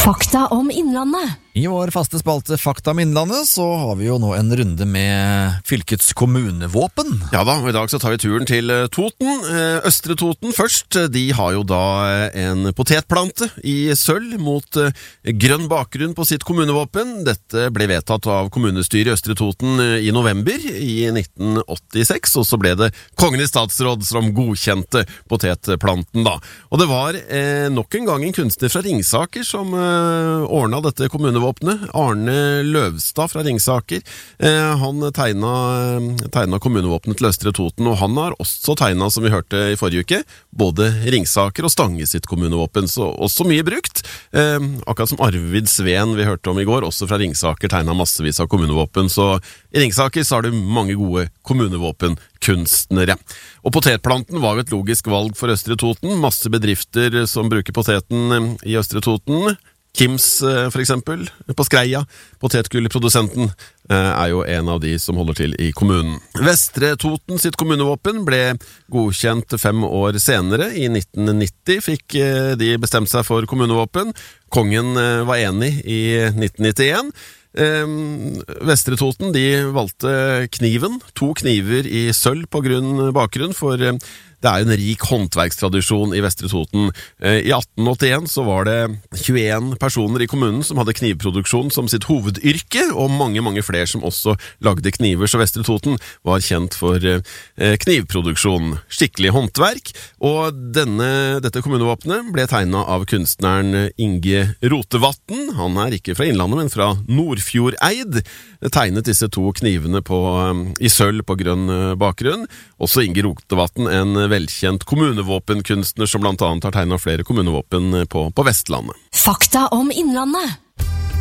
Fakta om Innlandet. I vår faste spalte Fakta om Innlandet så har vi jo nå en runde med fylkets kommunevåpen. Ja da, og i dag så tar vi turen til Toten. Østre Toten først. De har jo da en potetplante i sølv mot grønn bakgrunn på sitt kommunevåpen. Dette ble vedtatt av kommunestyret i Østre Toten i november i 1986, og så ble det Kongen i statsråd som godkjente potetplanten da. Og det var nok en gang en kunstner fra Ringsaker som ordnet dette kommunevåpenet. Arne Løvstad fra Ringsaker. Han tegnet kommunevåpenet til Østre Toten, og han har også tegnet, som vi hørte i forrige uke, både Ringsaker og Stange sitt kommunevåpen, så også mye brukt. Akkurat som Arvid Sveen vi hørte om i går, også fra Ringsaker, tegnet massevis av kommunevåpen, så i Ringsaker så har du mange gode kommunevåpenkunstnere. Og potetplanten var jo et logisk valg for Østre Toten. Masse bedrifter som bruker poteten i Østre Toten. Kims for eksempel, på Skreia. Potetgullprodusenten er jo en av de som holder til i kommunen. Vestre Toten sitt kommunevåpen ble godkjent 5 år senere. I 1990 fikk de bestemt seg for kommunevåpen. Kongen var enig i 1991. Vestre Toten de valgte kniven, 2 kniver i sølv på bakgrunn, for det er jo en rik håndverkstradisjon i Vestre Toten. I 1881 så var det 21 personer i kommunen som hadde knivproduksjon som sitt hovedyrke, og mange flere som også lagde kniver, så Vestre Toten var kjent for knivproduksjon, skikkelig håndverk. Og dette kommunevåpenet ble tegnet av kunstneren Inge Rotevatn. Han er ikke fra Innlandet, men fra Nordfjordeid. Tegnet disse 2 knivene i sølv på grønn bakgrunn. Også Inge Rotevatn, en velkjent kommunevåpenkunstner som blant annet har tegnet flere kommunevåpen på Vestlandet. Fakta om Innlandet.